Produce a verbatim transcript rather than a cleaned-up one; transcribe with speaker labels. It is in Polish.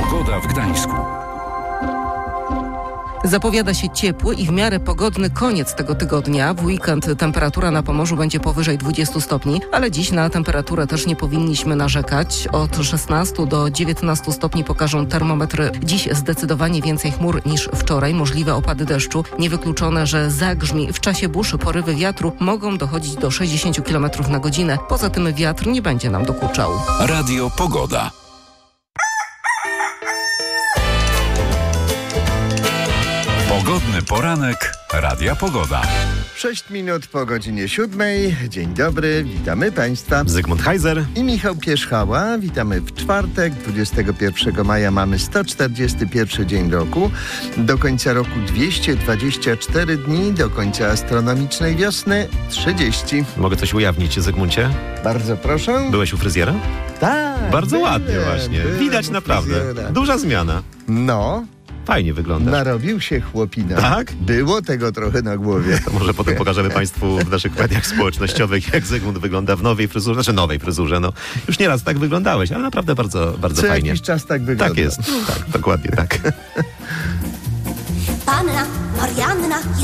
Speaker 1: Pogoda w Gdańsku.
Speaker 2: Zapowiada się ciepły i w miarę pogodny koniec tego tygodnia. W weekend temperatura na Pomorzu będzie powyżej dwudziestu stopni, ale dziś na temperaturę też nie powinniśmy narzekać. Od szesnastu do dziewiętnastu stopni pokażą termometry. Dziś zdecydowanie więcej chmur niż wczoraj. Możliwe opady deszczu. Niewykluczone, że zagrzmi. W czasie burz porywy wiatru mogą dochodzić do sześćdziesięciu kilometrów na godzinę. Poza tym wiatr nie będzie nam dokuczał.
Speaker 1: Radio Pogoda. Pogodny poranek Radia Pogoda.
Speaker 3: Sześć minut po godzinie siódmej. Dzień dobry, witamy Państwa.
Speaker 4: Zygmunt Heiser
Speaker 3: I Michał Pierzchała. Witamy w czwartek, dwudziestego pierwszego maja. Mamy sto czterdziesty pierwszy dzień roku. Do końca roku dwieście dwadzieścia cztery dni. Do końca astronomicznej wiosny trzydzieści.
Speaker 4: Mogę coś ujawnić, Zygmuncie?
Speaker 3: Bardzo proszę.
Speaker 4: Byłeś u fryzjera?
Speaker 3: Tak.
Speaker 4: Bardzo
Speaker 3: byłem,
Speaker 4: ładnie właśnie.
Speaker 3: byłem
Speaker 4: Widać
Speaker 3: u
Speaker 4: naprawdę.
Speaker 3: fryzjera.
Speaker 4: Duża zmiana.
Speaker 3: No.
Speaker 4: Fajnie wyglądasz.
Speaker 3: Narobił się chłopina.
Speaker 4: Tak?
Speaker 3: Było tego trochę na głowie.
Speaker 4: To może potem pokażemy Państwu w naszych mediach społecznościowych, jak Zygmunt wygląda w nowej fryzurze, znaczy nowej fryzurze. No, już nieraz tak wyglądałeś, ale naprawdę bardzo, bardzo
Speaker 3: Co
Speaker 4: fajnie.
Speaker 3: jakiś czas tak wygląda.
Speaker 4: Tak jest. Tak, dokładnie tak.
Speaker 5: Panna Marianna